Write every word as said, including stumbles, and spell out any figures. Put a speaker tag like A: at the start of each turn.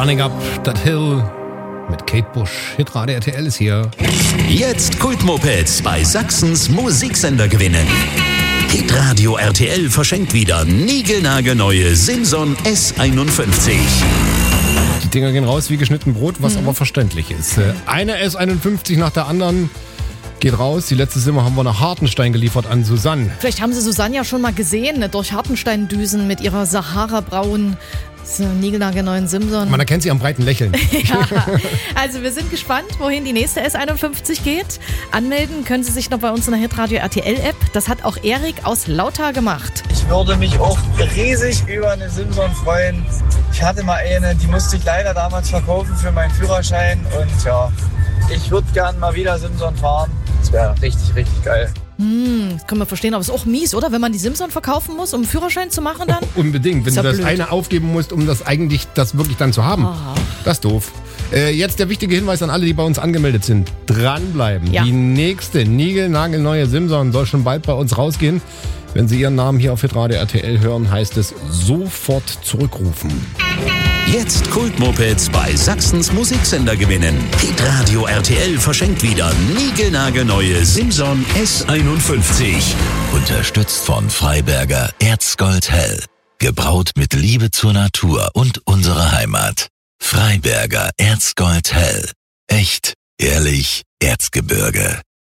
A: Running Up That Hill mit Kate Bush. Hitradio R T L ist hier.
B: Jetzt Kultmopeds bei Sachsens Musiksender gewinnen. Hitradio R T L verschenkt wieder niegelnagelneue Simson S einundfünfzig.
A: Die Dinger gehen raus wie geschnitten Brot, was mhm. aber verständlich ist. Eine S einundfünfzig nach der anderen geht raus. Die letzte Simmer haben wir nach Hartenstein geliefert an Susanne.
C: Vielleicht haben Sie Susanne ja schon mal gesehen, ne? Durch Hartenstein düsen mit ihrer Sahara-braunen niegelnagelneuen Simson.
A: Man erkennt sie am breiten Lächeln.
C: Ja, also wir sind gespannt, wohin die nächste S einundfünfzig geht. Anmelden können Sie sich noch bei uns in der Hitradio R T L-App. Das hat auch Erik aus Lauter gemacht.
D: Ich würde mich auch riesig über eine Simson freuen. Ich hatte mal eine, die musste ich leider damals verkaufen für meinen Führerschein. Und ja, ich würde gern mal wieder Simson fahren. Das wäre richtig, richtig geil.
C: Hm, das können wir verstehen, aber es ist auch mies, oder? Wenn man die Simson verkaufen muss, um einen Führerschein zu machen dann?
A: Oh, unbedingt, wenn du das blöd. eine aufgeben musst, um das eigentlich, das wirklich dann zu haben. Aha. Das ist doof. Äh, jetzt der wichtige Hinweis an alle, die bei uns angemeldet sind. Dranbleiben. Ja. Die nächste niegelnagelneue Simson soll schon bald bei uns rausgehen. Wenn Sie Ihren Namen hier auf Hitradio R T L hören, heißt es sofort zurückrufen.
B: Jetzt Kultmopeds bei Sachsens Musiksender gewinnen. Hitradio R T L verschenkt wieder niegelnagelneue Simson S einundfünfzig.
E: Unterstützt von Freiberger Erzgold Hell. Gebraut mit Liebe zur Natur und unserer Heimat. Freiberger Erzgold Hell. Echt, ehrlich, Erzgebirge.